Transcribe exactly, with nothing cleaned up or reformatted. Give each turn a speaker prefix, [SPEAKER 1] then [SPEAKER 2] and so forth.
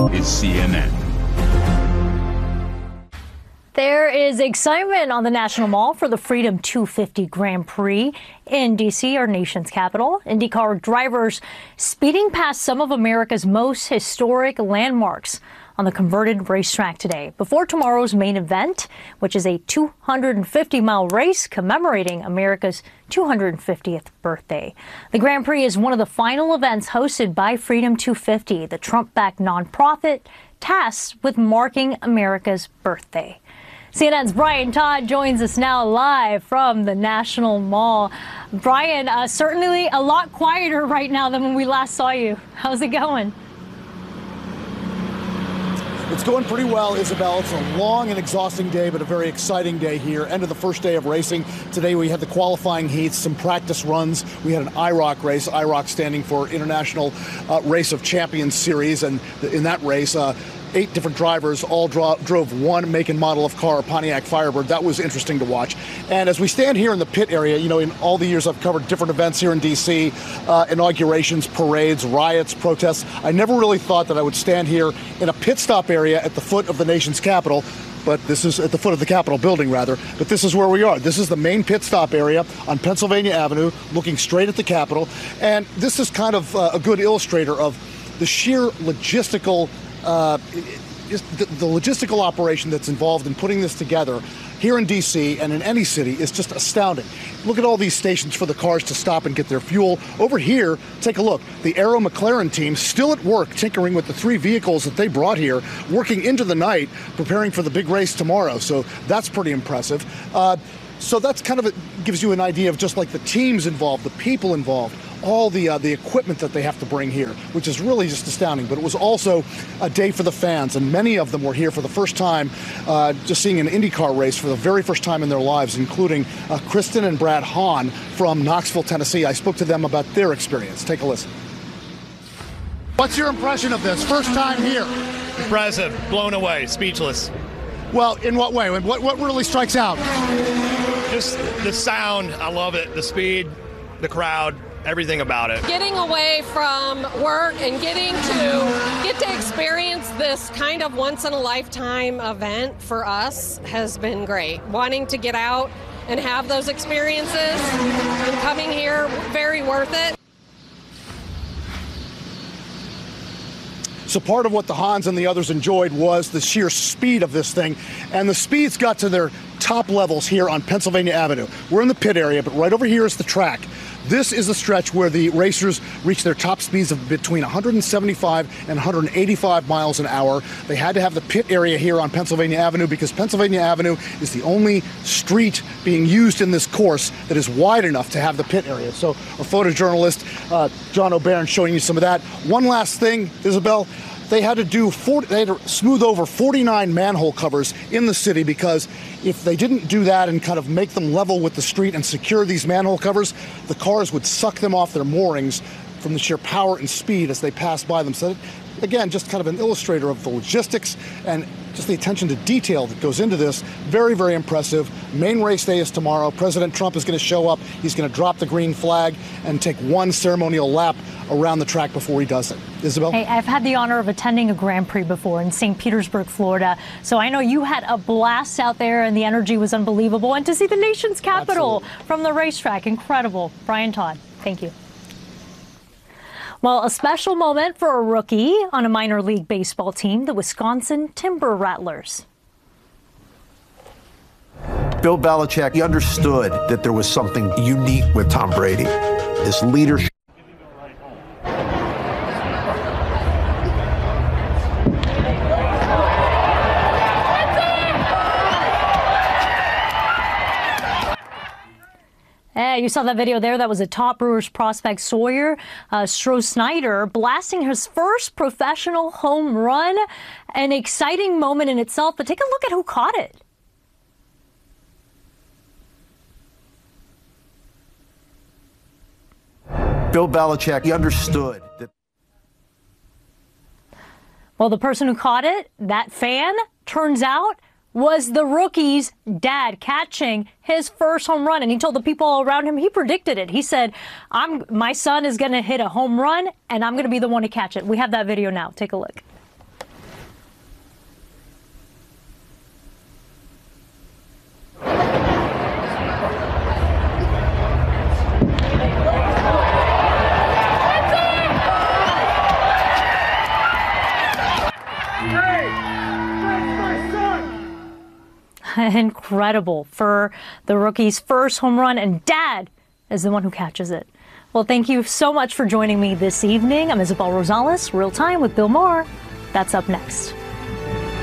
[SPEAKER 1] is C N N.
[SPEAKER 2] There is excitement on the National Mall for the Freedom two fifty Grand Prix in D C, our nation's capital. IndyCar drivers speeding past some of America's most historic landmarks on the converted racetrack today, before tomorrow's main event, which is a two hundred fifty mile race commemorating America's two hundred fiftieth birthday. The Grand Prix is one of the final events hosted by Freedom two fifty, the Trump-backed nonprofit tasked with marking America's birthday. C N N's Brian Todd joins us now live from the National Mall. Brian, uh, certainly a lot quieter right now than when we last saw you. How's it going?
[SPEAKER 3] It's going pretty well, Isabel. It's a long and exhausting day, but a very exciting day here. End of the first day of racing. Today we had the qualifying heats, some practice runs. We had an I ROC race, I ROC standing for International uh, Race of Champions Series. And in that race, uh, eight different drivers all draw, drove one make and model of car, Pontiac Firebird. That was interesting to watch. And as we stand here in the pit area, you know, in all the years I've covered different events here in D C, uh, inaugurations, parades, riots, protests, I never really thought that I would stand here in a pit stop area at the foot of the nation's capital. But this is at the foot of the Capitol building, rather. But this is where we are. This is the main pit stop area on Pennsylvania Avenue, looking straight at the Capitol. And this is kind of uh, a good illustrator of the sheer logistical Uh, just the, the logistical operation that's involved in putting this together here in D C and in any city is just astounding. Look at all these stations for the cars to stop and get their fuel. Over here, take a look. The Arrow McLaren team still at work tinkering with the three vehicles that they brought here, working into the night, preparing for the big race tomorrow. So that's pretty impressive. Uh, so that's kind of, it gives you an idea of just like the teams involved, the people involved, all the uh, the equipment that they have to bring here, which is really just astounding. But it was also a day for the fans, and many of them were here for the first time, uh, just seeing an IndyCar race for the very first time in their lives, including uh, Kristen and Brad Hahn from Knoxville, Tennessee. I spoke to them about their experience. Take a listen. What's your impression of this? First time here.
[SPEAKER 4] Impressive, blown away, speechless.
[SPEAKER 3] Well, in what way? What, what really strikes out?
[SPEAKER 4] Just the sound, I love it, the speed, the crowd, everything about it.
[SPEAKER 5] Getting away from work and getting to get to experience this kind of once-in-a-lifetime event for us has been great. Wanting to get out and have those experiences and coming here, very worth it.
[SPEAKER 3] So part of what the Hans and the others enjoyed was the sheer speed of this thing, and the speeds got to their top levels here on Pennsylvania Avenue. We're in the pit area, but right over here is the track. This is the stretch where the racers reach their top speeds of between one hundred seventy-five and one hundred eighty-five miles an hour. They had to have the pit area here on Pennsylvania Avenue because Pennsylvania Avenue is the only street being used in this course that is wide enough to have the pit area. So our photojournalist, uh, John O'Barron, showing you some of that. One last thing, Isabel. They had to do forty, they had to smooth over forty-nine manhole covers in the city because if they didn't do that and kind of make them level with the street and secure these manhole covers, the cars would suck them off their moorings from the sheer power and speed as they passed by them. So again, just kind of an illustrator of the logistics and just the attention to detail that goes into this. Very, very impressive. Main race day is tomorrow. President Trump is going to show up. He's going to drop the green flag and take one ceremonial lap around the track before he does it. Isabel?
[SPEAKER 2] Hey, I've had the honor of attending a Grand Prix before in Saint Petersburg, Florida. So I know you had a blast out there and the energy was unbelievable. And to see the nation's capital Absolutely. From the racetrack, incredible. Brian Todd, thank you. Well, a special moment for a rookie on a minor league baseball team, the Wisconsin Timber Rattlers.
[SPEAKER 6] Bill Belichick, he understood that there was something unique with Tom Brady, this leadership.
[SPEAKER 2] Yeah, you saw that video there. That was a top Brewers prospect, Sawyer uh, Stroh-Snyder, blasting his first professional home run. An exciting moment in itself, but take a look at who caught it.
[SPEAKER 6] Bill Belichick, he understood that.
[SPEAKER 2] Well, the person who caught it, that fan, turns out, was the rookie's dad catching his first home run. And he told the people all around him, he predicted it. He said, "I'm my son is going to hit a home run, and I'm going to be the one to catch it." We have that video now. Take a look.
[SPEAKER 1] Hey, that's my son!
[SPEAKER 2] Incredible for the rookie's first home run, and Dad is the one who catches it. Well, thank you so much for joining me this evening. I'm Isabel Rosales, Real Time with Bill Maher. That's up next.